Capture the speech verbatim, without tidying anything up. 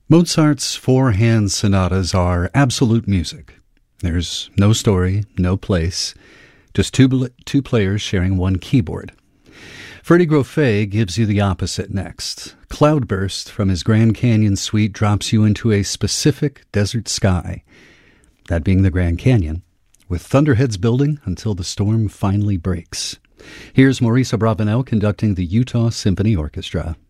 Mozart's four-hand sonatas are absolute music. There's no story, no place, just two, bl- two players sharing one keyboard. Freddie Grofé gives you the opposite next. Cloudburst from his Grand Canyon suite drops you into a specific desert sky, that being the Grand Canyon, with thunderheads building until the storm finally breaks. Here's Maurice Abravanel conducting the Utah Symphony Orchestra.